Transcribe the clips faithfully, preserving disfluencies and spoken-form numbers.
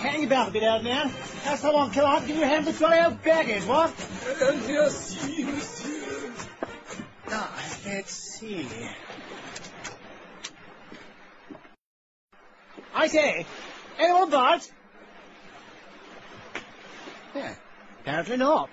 hang about a bit, old man. Have someone come out and give you a hand with jolly old baggage, what? Uh, merci, monsieur. Ah, let's see. I say, anyone bite? Yeah, apparently not.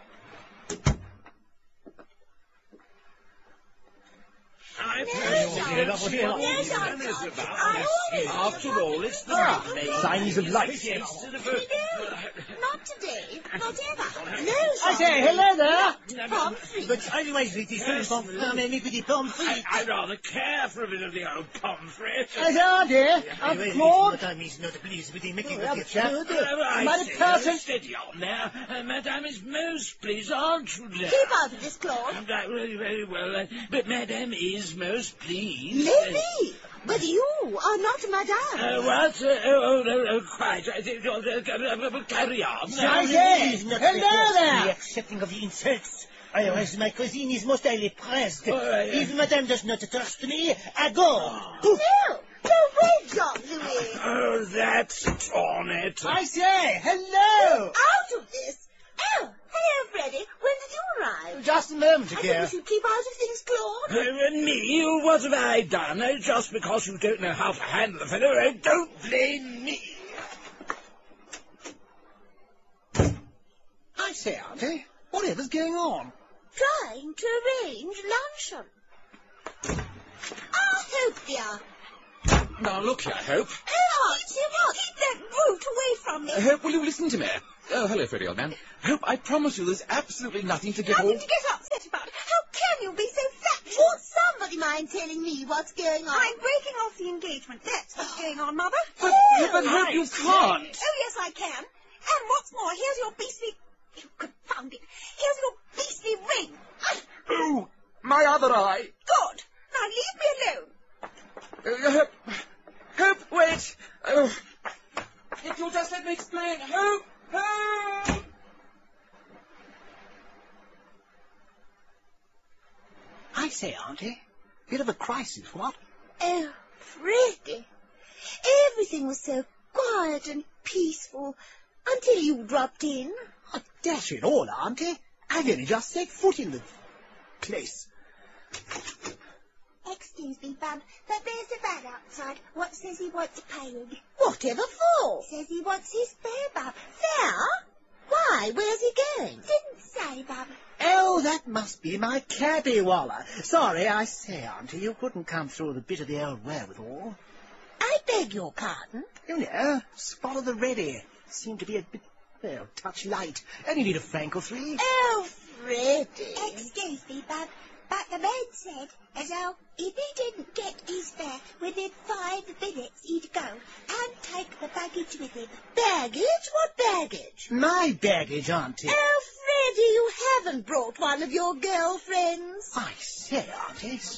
I've No, heard no, of it. no, What no, is no, about I this? always- After all, it's the Ah, main signs of life. instead of No, a... not today. Not ever. No, I say, hello there. Pomfrey. But anyways, it is very fun. I mean, with the pomfrey. I, I rather care for a bit of the old pomfret. As Auntie, I'm Claude. Madame is not pleased with the making Oh, of the chap. good. Uh, I Mighty say, person. uh, steady on there. Uh, Madame is most pleased, aren't you, dear? Keep out of this, Claude. Right, very, very well. Uh, but Madame is most pleased. Maybe. But you are not Madame. Uh, what? Uh, oh, oh, oh, oh, quite. I think, uh, uh, uh, carry on. I say, hello The there. accepting of the insults. Otherwise, my cuisine is most highly pressed. Oh, uh, If Madame does not trust me, I go. Poof. No. No way, Jean-Louis. Oh, that's torn it. I say, hello. Out of this. Oh, hello, Freddie. When did you arrive? Just a moment I think ago. you should keep out of things, Claude. Uh, and me? What have I done? Uh, just because you don't know how to handle the fellow, uh, don't blame me. I say, Auntie, whatever's going on? Trying to arrange luncheon. Ah, Hope, dear. Now, look here, Hope. Oh, Archie, what? Keep that brute away from me. Uh, Hope, will you listen to me? Oh, hello, Freddie, old man. Hope, I promise you there's absolutely nothing to get Nothing all... to get upset about. How can you be so factual? Would somebody mind telling me what's going on? I'm breaking off the engagement. That's what's going on, Mother. But, but Hope, you can't. Oh, yes, I can. And what's more, here's your beastly... You confound it. Here's your beastly ring. Oh, my other eye. Good. Now leave me alone. Uh, Hope, Hope, wait. Oh, if you'll just let me explain. Hope, Hope. I say, Auntie, bit of a crisis, what? Oh, Freddie. Everything was so quiet and peaceful until you dropped in. Oh, dash it all, Auntie. I've only just set foot in the place. Excuse me, Bub, but there's a man outside. What says he wants paying? Whatever for? Says he wants his fare, Bub. Fare? Why? Where's he going? Didn't say, Bub. Oh, that must be my cabby Waller. Sorry, I say, Auntie, you couldn't come through the bit of the old wherewithal. I beg your pardon? You know, spot of the ready. Seemed to be a bit, well, touch light. Only need a franc or three. Oh, Freddie. Excuse me, Bub, but the man said as how if he didn't get his fare within five minutes, he'd go and take the baggage with him. Baggage? What baggage? My baggage, Auntie. Oh, Freddie, you haven't brought one of your girlfriends. I say, Auntie,